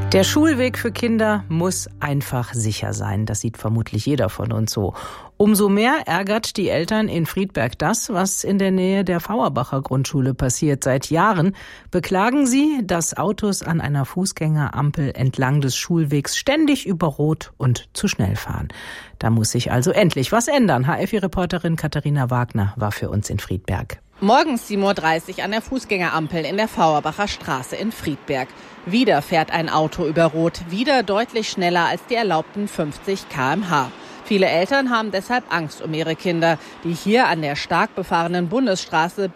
Der Schulweg für Kinder muss einfach sicher sein. Das sieht vermutlich jeder von uns so. Umso mehr ärgert die Eltern in Friedberg das, was in der Nähe der Fauerbacher Grundschule passiert. Seit Jahren beklagen sie, dass Autos an einer Fußgängerampel entlang des Schulwegs ständig über Rot und zu schnell fahren. Da muss sich also endlich was ändern. HFI-Reporterin Katharina Wagner war für uns in Friedberg. Morgens 7.30 Uhr an der Fußgängerampel in der Fauerbacher Straße in Friedberg. Wieder fährt ein Auto über Rot, wieder deutlich schneller als die erlaubten 50 km/h. Viele Eltern haben deshalb Angst um ihre Kinder, die hier an der stark befahrenen Bundesstraße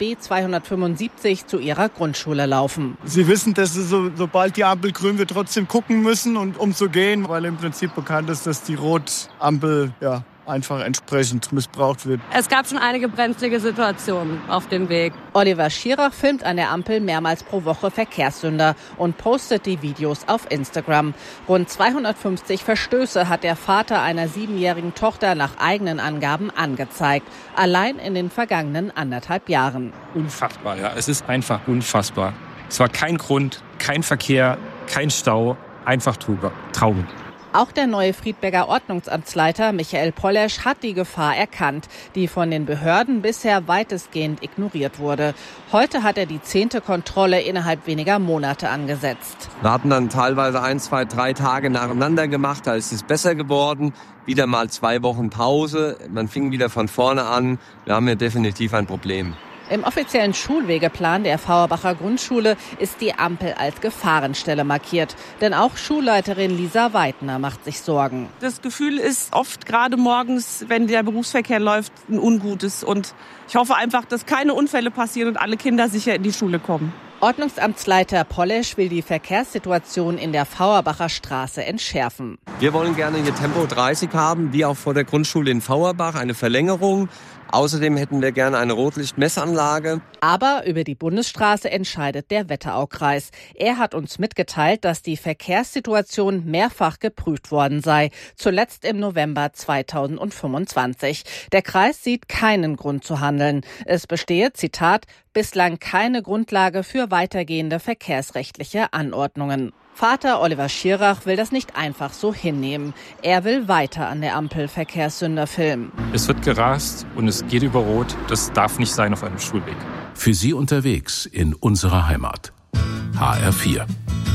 B275 zu ihrer Grundschule laufen. Sie wissen, dass sie sobald die Ampel grün wird, trotzdem gucken müssen und umzugehen, weil im Prinzip bekannt ist, dass die Rotampel einfach entsprechend missbraucht wird. Es gab schon einige brenzlige Situationen auf dem Weg. Oliver Schirach filmt an der Ampel mehrmals pro Woche Verkehrssünder und postet die Videos auf Instagram. Rund 250 Verstöße hat der Vater einer 7-jährigen Tochter nach eigenen Angaben angezeigt. Allein in den vergangenen 1,5 Jahren. Unfassbar, ja. Es ist einfach unfassbar. Es war kein Grund, kein Verkehr, kein Stau, einfach Trauben. Auch der neue Friedberger Ordnungsamtsleiter Michael Pollesch hat die Gefahr erkannt, die von den Behörden bisher weitestgehend ignoriert wurde. Heute hat er die 10. Kontrolle innerhalb weniger Monate angesetzt. Wir hatten dann teilweise 1, 2, 3 Tage nacheinander gemacht, da ist es besser geworden. Wieder mal 2 Wochen Pause, man fing wieder von vorne an. Wir haben hier definitiv ein Problem. Im offiziellen Schulwegeplan der Fauerbacher Grundschule ist die Ampel als Gefahrenstelle markiert. Denn auch Schulleiterin Lisa Weidner macht sich Sorgen. Das Gefühl ist oft gerade morgens, wenn der Berufsverkehr läuft, ein ungutes. Und ich hoffe einfach, dass keine Unfälle passieren und alle Kinder sicher in die Schule kommen. Ordnungsamtsleiter Pollesch will die Verkehrssituation in der Fauerbacher Straße entschärfen. Wir wollen gerne hier Tempo 30 haben, wie auch vor der Grundschule in Fauerbach, eine Verlängerung. Außerdem hätten wir gerne eine Rotlichtmessanlage. Aber über die Bundesstraße entscheidet der Wetteraukreis. Er hat uns mitgeteilt, dass die Verkehrssituation mehrfach geprüft worden sei. Zuletzt im November 2025. Der Kreis sieht keinen Grund zu handeln. Es bestehe, Zitat, bislang keine Grundlage für weitergehende verkehrsrechtliche Anordnungen. Vater Oliver Schirach will das nicht einfach so hinnehmen. Er will weiter an der Ampel Verkehrssünder filmen. Es wird gerast und es geht über Rot. Das darf nicht sein auf einem Schulweg. Für Sie unterwegs in unserer Heimat. HR4.